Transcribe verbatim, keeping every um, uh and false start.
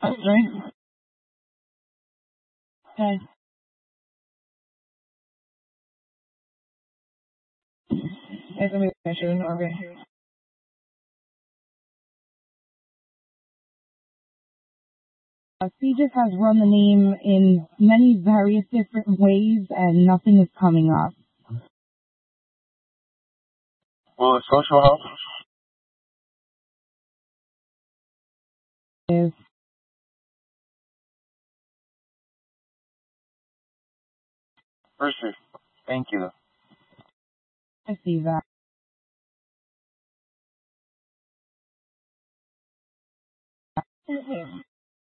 Right? Okay. It's gonna be an issue. Okay. Uh, C J has run the name in many various different ways, and nothing is coming up. Well, it's social health. Is Versus. Thank you. I see that.